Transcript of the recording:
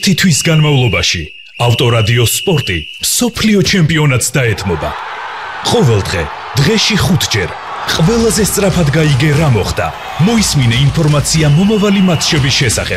თვის განმავლობაში ავტორადიო სპორტი მსოფლიო ჩემპიონატს დაეთმობა. ყოველდღე, დღეში 5 ჯერ, ყველაზე სწრაფად გაიგე რა მოხდა. მოისმინე ინფორმაცია მომავალი მატჩების შესახებ.